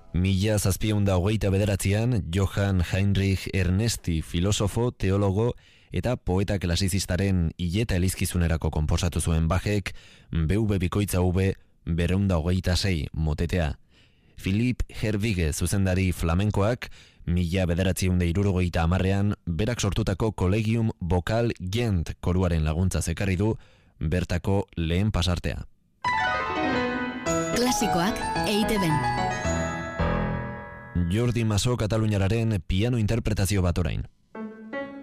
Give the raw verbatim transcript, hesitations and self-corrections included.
Mila zazpiehun hogeita bederatzian, Johann Heinrich Ernesti, filosofo, teologo eta poeta klasizistaren hileta elizkizunerako konposatu zuen Bachek, B V bikoitza V berreunda hogeita sei motetea. Philipp Herwige zuzendari flamenkoak, mila bederatziehun hirurogeita hamarrean, berak sortutako Collegium Vocal Gent koruaren laguntza zekarri du, bertako lehen pasartea. Klasikoak E I T B-n. Jordi Maso Kataluniararen piano interpretazio bat orain.